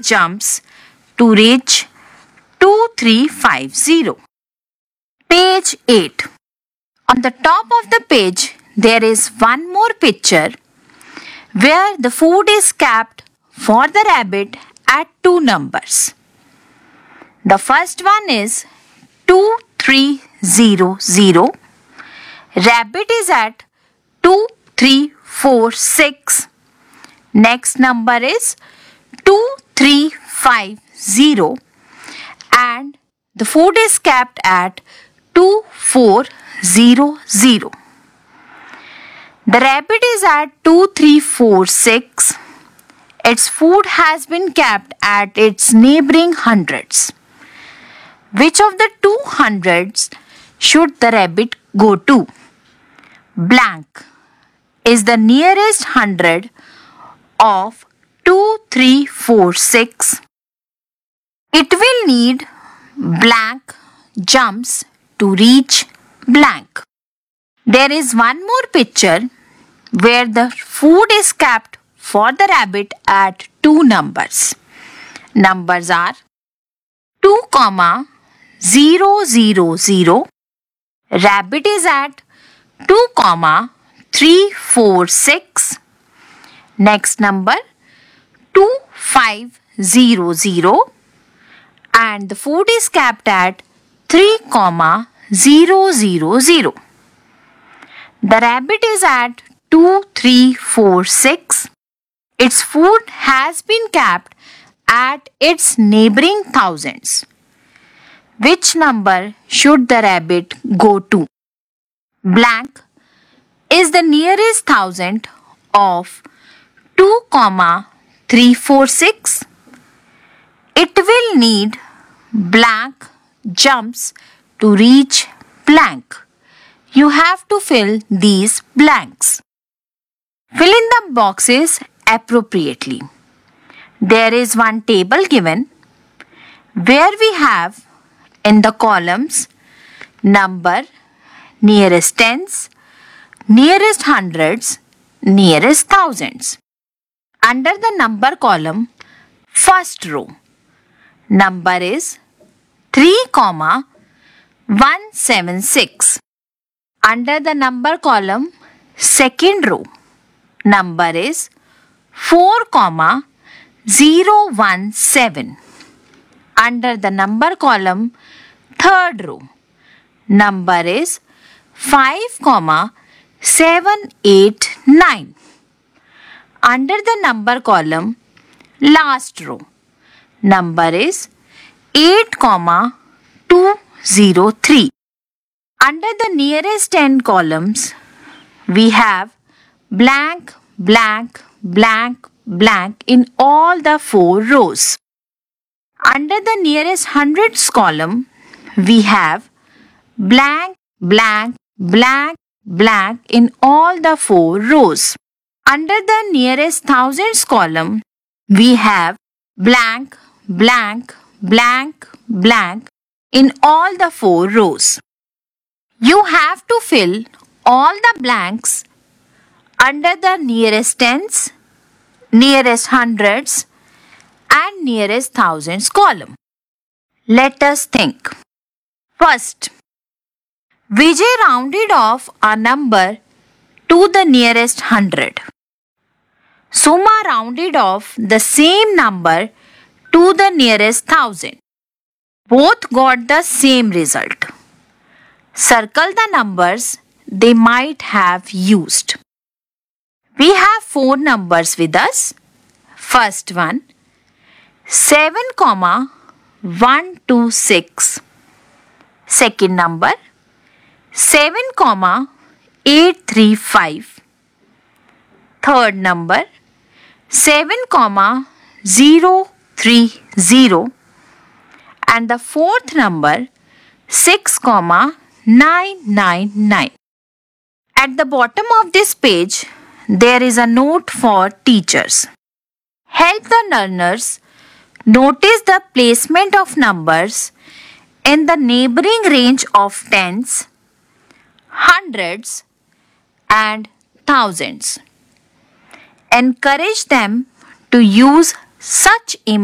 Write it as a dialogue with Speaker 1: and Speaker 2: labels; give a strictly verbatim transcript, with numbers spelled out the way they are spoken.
Speaker 1: jumps to reach two three five zero. Page eight. On the top of the page, there is one more picture where the food is kept for the rabbit at two numbers. The first one is two three zero zero. Rabbit is at two three four six. Next number is two three five zero and the food is kept at two four zero zero. The rabbit is at two three four six. Its food has been kept at its neighboring hundreds. Which of the two hundreds should the rabbit go to? Blank is the nearest hundred of two three four six. It will need blank jumps to reach blank. There is one more picture where the food is kept for the rabbit at two numbers. Numbers are two comma zero zero zero. Rabbit is at two comma three four six. Next number two five zero zero and the food is kept at three comma zero zero zero. The rabbit is at two three four six. Its food has been kept at its neighboring thousands. Which number should the rabbit go to? Blank is the nearest thousand of two comma three four six. It will need blank jumps to reach blank. You have to fill these blanks. Fill in the boxes appropriately. There is one table given where we have in the columns number, nearest tens, nearest hundreds, nearest thousands. Under the number column, first row, number is three comma one seven six. Under the number column, second row, number is four comma zero one seven. Under the number column, third row, number is five comma seven eight nine. Under the number column, last row, number is eight comma two zero three. Under the nearest ten columns, we have blank, blank, blank, blank in all the four rows. Under the nearest hundreds column, we have blank, blank, blank, blank in all the four rows. Under the nearest thousands column, we have blank, blank, blank, blank in all the four rows. You have to fill all the blanks under the nearest tens, nearest hundreds and nearest thousands column. Let us think. First, Vijay rounded off a number to the nearest hundred. Suma rounded off the same number to the nearest thousand. Both got the same result. Circle the numbers they might have used. We have four numbers with us. First one, seven comma one two six. Second number, seven comma eight three five. Third number, seven comma zero three zero. And the fourth number, six comma nine nine nine. At the bottom of this page, there is a note for teachers. Help the learners notice the placement of numbers in the neighboring range of tens, hundreds and thousands. Encourage them to use such images